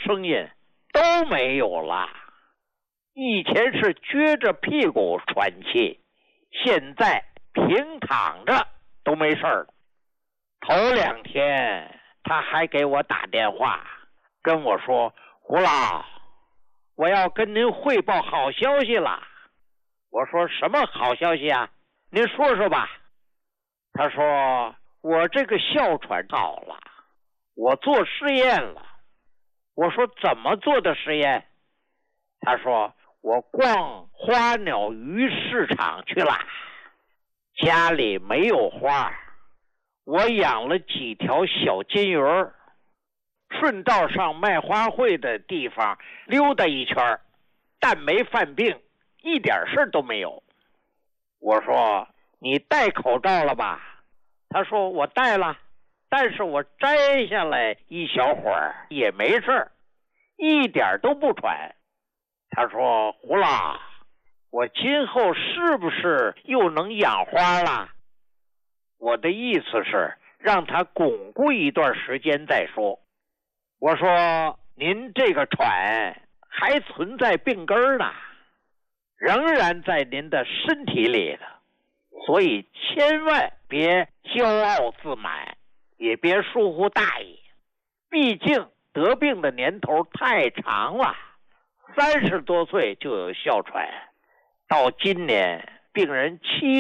声音都没有了。以前是撅着屁股喘气，现在平躺着都没事了。头2天他还给我打电话，跟我说：“胡老，我要跟您汇报好消息了。”我说：“什么好消息啊？您说说吧。”他说：“我这个哮喘好了，我做实验了。”我说：“怎么做的实验？”他说：“我逛花鸟鱼市场去了，家里没有花，我养了几条小金鱼儿，顺道上卖花卉的地方溜达一圈，但没犯病，一点事都没有。”我说：“你戴口罩了吧？”他说：“我戴了，但是我摘下来一小会儿也没事，一点都不喘。”他说：“胡老，我今后是不是又能养花了？”我的意思是让他巩固一段时间再说。我说：“您这个喘还存在病根呢，仍然在您的身体里的，所以千万别骄傲自满，也别疏忽大意。毕竟得病的年头太长了，30多岁就有哮喘，到今年病人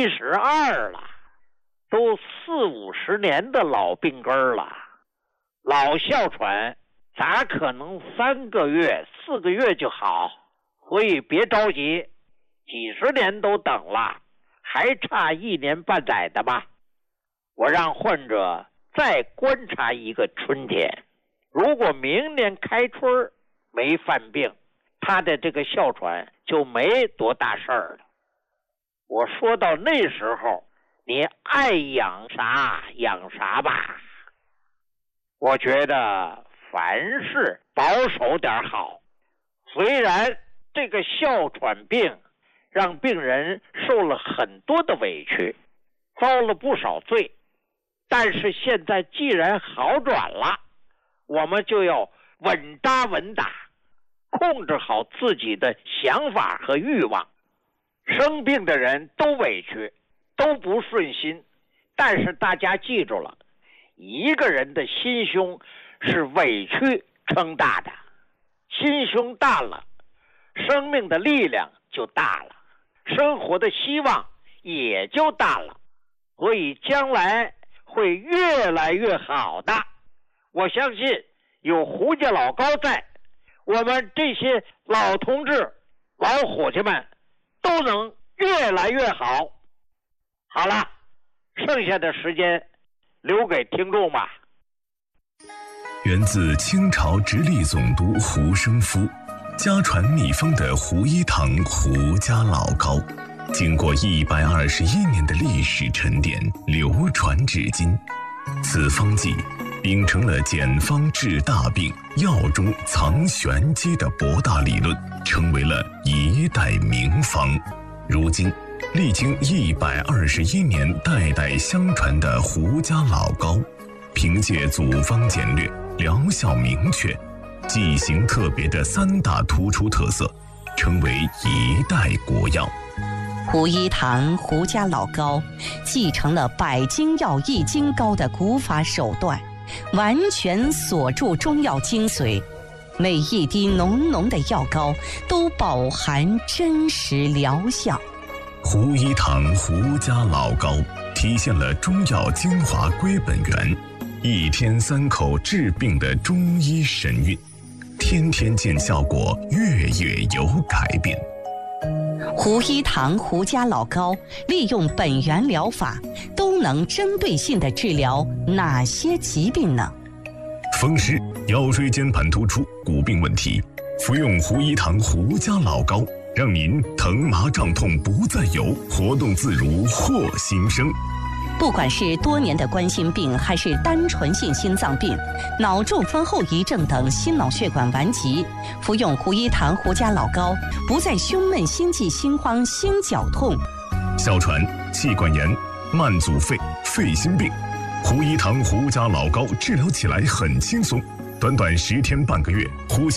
72了，都40-50年的老病根了。老哮喘咋可能3个月、4个月就好？所以别着急，几十年都等了，还差1年半载的吧。我让患者再观察一个春天，如果明年开春没犯病，他的这个哮喘就没多大事儿了。我说到那时候，你爱养啥养啥吧。我觉得凡事保守点好。虽然这个哮喘病让病人受了很多的委屈，遭了不少罪，但是现在既然好转了，我们就要稳扎稳打，控制好自己的想法和欲望。生病的人都委屈，都不顺心，但是大家记住了，一个人的心胸是委屈撑大的，心胸大了，生命的力量就大了，生活的希望也就大了，所以将来会越来越好的。我相信有胡家老高在，我们这些老同志、老伙计们都能越来越好。好了，剩下的时间留给听众吧。 源自清朝直隶总督胡生夫，家传秘方的胡一堂胡家老膏，经过121年的历史沉淀，流传至今。此方剂秉承了简方治大病、药中藏玄机的博大理论，成为了一代名方。如今历经121年代代相传的胡家老膏，凭借组方简略、疗效明确、剂型特别的3大突出特色，成为一代国药。 胡一堂胡家老膏继承了百金药易筋膏的古法手段，完全锁住中药精髓，每一滴浓浓的药膏都饱含真实疗效。 胡一堂胡家老膏体现了中药精华归本源，1天3口治病的中医神韵，天天见效果，月月有改变。 胡一堂胡家老膏利用本源疗法，都能针对性地治疗哪些疾病呢？ 风湿、腰椎间盘突出、骨病问题，服用胡一堂胡家老膏，让您疼麻胀痛不再有，活动自如获新生。 不管是多年的冠心病，还是单纯性心脏病、脑中风后遗症等心脑血管顽疾，服用胡一堂胡家老膏，不再胸闷、心悸、心慌、心绞痛。 哮喘、气管炎、慢阻肺、肺心病，胡一堂胡家老膏治疗起来很轻松，短短10天半个月，呼吸